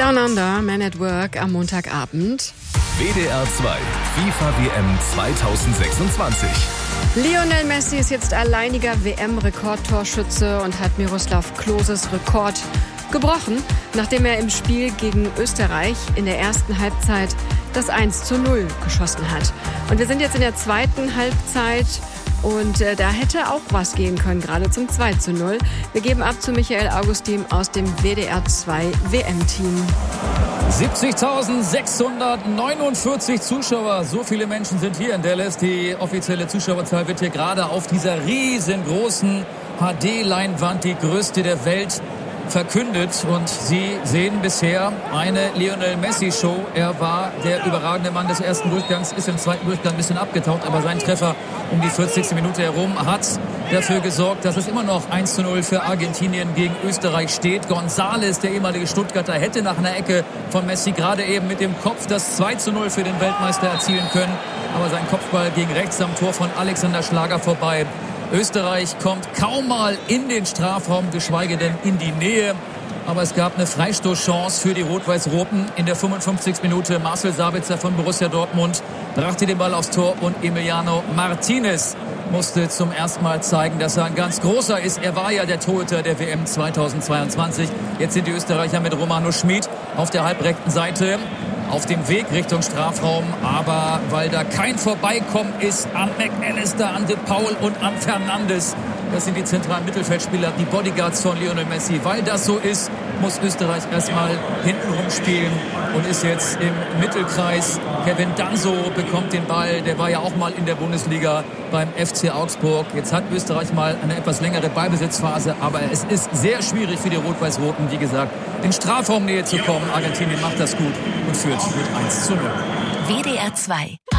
Down Under, Man at Work am Montagabend. WDR 2, FIFA-WM 2026. Lionel Messi ist jetzt alleiniger WM-Rekordtorschütze und hat Miroslav Kloses Rekord gebrochen, nachdem er im Spiel gegen Österreich in der ersten Halbzeit das 1:0 geschossen hat. Und wir sind jetzt in der zweiten Halbzeit und da hätte auch was gehen können, gerade zum 2:0. Wir geben ab zu Michael Augustin aus dem WDR 2 WM-Team. 70.649 Zuschauer, so viele Menschen sind hier in Dallas. Die offizielle Zuschauerzahl wird hier gerade auf dieser riesengroßen HD-Leinwand, die größte der Welt, verkündet. Und Sie sehen bisher eine Lionel Messi-Show. Er war der überragende Mann des ersten Durchgangs, ist im zweiten Durchgang ein bisschen abgetaucht, aber sein Treffer um die 40. Minute herum hat dafür gesorgt, dass es immer noch 1:0 für Argentinien gegen Österreich steht. González, der ehemalige Stuttgarter, hätte nach einer Ecke von Messi gerade eben mit dem Kopf das 2:0 für den Weltmeister erzielen können. Aber sein Kopfball ging rechts am Tor von Alexander Schlager vorbei. Österreich kommt kaum mal in den Strafraum, geschweige denn in die Nähe. Aber es gab eine Freistoßchance für die Rot-Weiß-Roten in der 55. Minute. Marcel Sabitzer von Borussia Dortmund brachte den Ball aufs Tor und Emiliano Martinez musste zum ersten Mal zeigen, dass er ein ganz großer ist. Er war ja der Torhüter der WM 2022. Jetzt sind die Österreicher mit Romano Schmid auf der halbrechten Seite auf dem Weg Richtung Strafraum, aber weil da kein Vorbeikommen ist an McAllister, an De Paul und an Fernandes. Das sind die zentralen Mittelfeldspieler, die Bodyguards von Lionel Messi. Weil das so ist, muss Österreich erstmal hintenrum spielen und ist jetzt im Mittelkreis. Kevin Danso bekommt den Ball. Der war ja auch mal in der Bundesliga beim FC Augsburg. Jetzt hat Österreich mal eine etwas längere Ballbesitzphase, aber es ist sehr schwierig für die Rot-Weiß-Roten, wie gesagt, in Strafraumnähe zu kommen. Argentinien macht das gut und führt mit 1:0. WDR 2